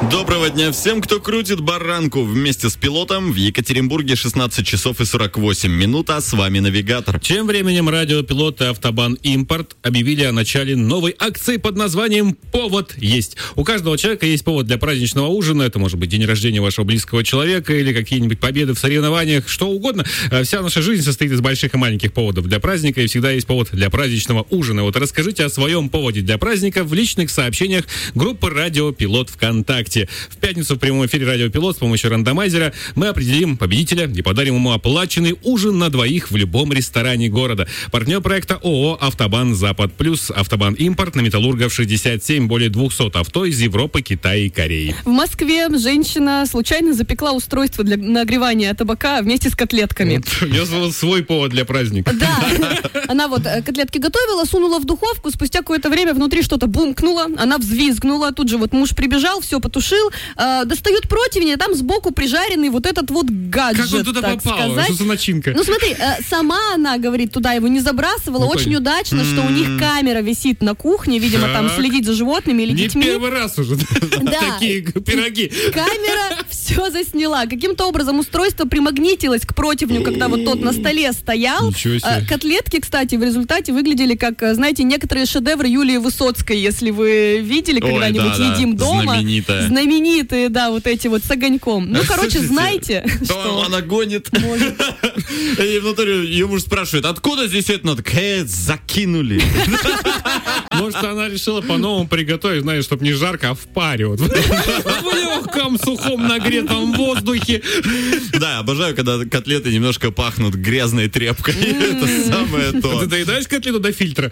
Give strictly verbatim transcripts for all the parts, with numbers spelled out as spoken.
Доброго дня всем, кто крутит баранку вместе с пилотом. В Екатеринбурге шестнадцать часов и сорок восемь минут, а с вами навигатор. Тем временем радиопилоты «Автобан Импорт» объявили о начале новой акции под названием «Повод есть». У каждого человека есть повод для праздничного ужина. Это может быть день рождения вашего близкого человека или какие-нибудь победы в соревнованиях, что угодно. Вся наша жизнь состоит из больших и маленьких поводов для праздника, и всегда есть повод для праздничного ужина. Вот расскажите о своем поводе для праздника в личных сообщениях группы «Радиопилот» ВКонтакте. В пятницу в прямом эфире «Радио Пилот» с помощью рандомайзера мы определим победителя и подарим ему оплаченный ужин на двоих в любом ресторане города. Партнер проекта ООО «Автобан Запад Плюс». «Автобан Импорт» на Металлургов шестьдесят семь. Более двухсот авто из Европы, Китая и Кореи. В Москве женщина случайно запекла устройство для нагревания табака вместе с котлетками. Вот, у нее свой повод для праздника. Да. Она вот котлетки готовила, сунула в духовку, спустя какое-то время внутри что-то бумкнуло, она взвизгнула, тут же вот муж прибежал, все потушил. Э, достают противень, а там сбоку прижаренный вот этот вот гаджет, как он туда так попал? сказать. Что за начинка? Ну смотри, э, сама она, говорит, туда его не забрасывала. Ну, очень понятно. Удачно, что у них камера висит на кухне, видимо, так. Там следить за животными или не детьми. Не первый раз уже такие пироги. Камера все засняла. Каким-то образом устройство примагнитилось к противню, когда вот тот на столе стоял. Э, котлетки, кстати, в результате выглядели как, знаете, некоторые шедевры Юлии Высоцкой, если вы видели когда-нибудь Ой, да, «Едим да. дома». Знаменитая. Знаменитые, да, вот эти вот с огоньком. Ну, короче, слушайте, знаете, что... Она гонит. И внутри ее муж спрашивает, откуда здесь это надо? Кэт, закинули. Может, она решила по-новому приготовить, знаешь, чтобы не жарко, а в паре. Вот. В легком, сухом, нагретом воздухе. Да, обожаю, когда котлеты немножко пахнут грязной тряпкой. Это самое то. Ты доедаешь котлету до фильтра?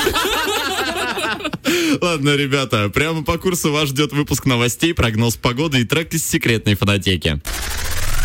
Ладно, ребята, прямо по курсу вас ждет выпуск новостей, прогноз погоды и трек из секретной фонотеки.